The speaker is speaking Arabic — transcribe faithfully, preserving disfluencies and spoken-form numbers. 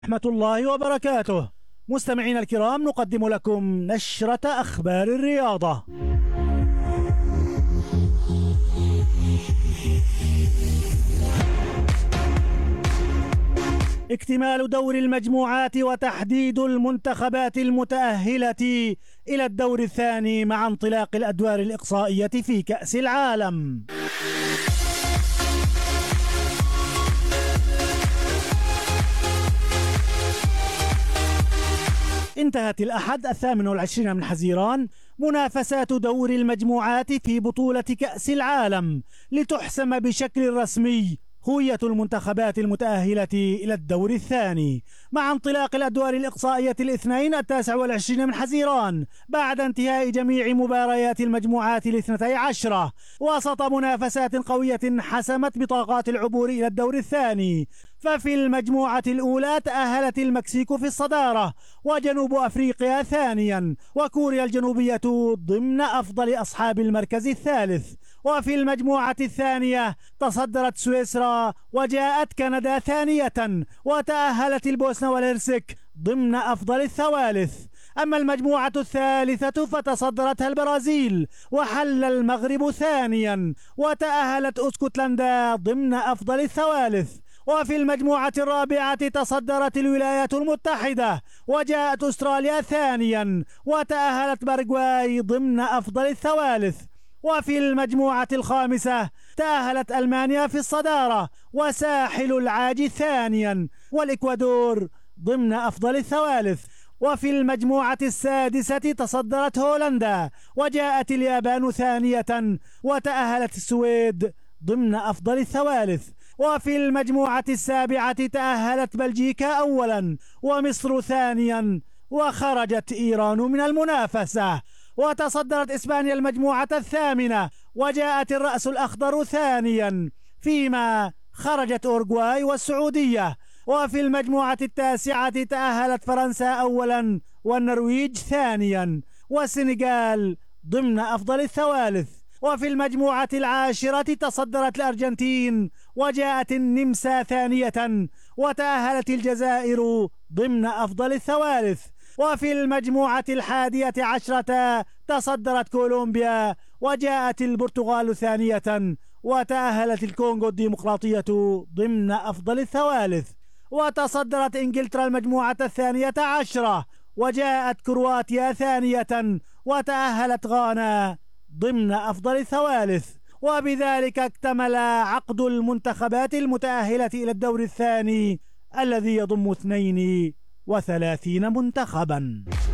ورحمة الله وبركاته. مستمعينا الكرام، نقدم لكم نشرة أخبار الرياضة. اكتمال دور المجموعات وتحديد المنتخبات المتأهلة إلى الدور الثاني مع انطلاق الأدوار الإقصائية في كأس العالم. انتهت الأحد الثامن والعشرين من حزيران منافسات دور المجموعات في بطولة كأس العالم لتحسم بشكل رسمي هوية المنتخبات المتأهلة إلى الدور الثاني مع انطلاق الأدوار الإقصائية الاثنين التاسع والعشرين من حزيران بعد انتهاء جميع مباريات المجموعات الاثنتي عشرة وسط منافسات قوية حسمت بطاقات العبور إلى الدور الثاني. ففي المجموعة الأولى تأهلت المكسيك في الصدارة وجنوب أفريقيا ثانيا وكوريا الجنوبية ضمن أفضل أصحاب المركز الثالث. وفي المجموعة الثانية تصدرت سويسرا وجاءت كندا ثانية وتأهلت البوسنة والهرسك ضمن أفضل الثوالث. أما المجموعة الثالثة فتصدرتها البرازيل وحل المغرب ثانيا وتأهلت اسكتلندا ضمن أفضل الثوالث. وفي المجموعة الرابعة تصدرت الولايات المتحدة وجاءت أستراليا ثانيا وتأهلت باراغواي ضمن أفضل الثوالث. وفي المجموعة الخامسة تأهلت ألمانيا في الصدارة وساحل العاج ثانيا والإكوادور ضمن أفضل الثوالث. وفي المجموعة السادسة تصدرت هولندا وجاءت اليابان ثانية وتأهلت السويد ضمن أفضل الثوالث. وفي المجموعة السابعة تأهلت بلجيكا أولا ومصر ثانيا وخرجت إيران من المنافسة. وتصدرت إسبانيا المجموعة الثامنة وجاءت الرأس الأخضر ثانيا فيما خرجت أورغواي والسعودية. وفي المجموعة التاسعة تأهلت فرنسا أولا والنرويج ثانيا والسنغال ضمن أفضل الثوالث. وفي المجموعة العاشرة تصدرت الأرجنتين وجاءت النمسا ثانية وتأهلت الجزائر ضمن أفضل الثوالث. وفي المجموعة الحادية عشرة تصدرت كولومبيا وجاءت البرتغال ثانية وتأهلت الكونغو الديمقراطية ضمن أفضل الثوالث. وتصدرت إنجلترا المجموعة الثانية عشرة وجاءت كرواتيا ثانية وتأهلت غانا ضمن أفضل الثوالث. وبذلك اكتمل عقد المنتخبات المتأهلة إلى الدور الثاني الذي يضم اثنين وثلاثين منتخبا.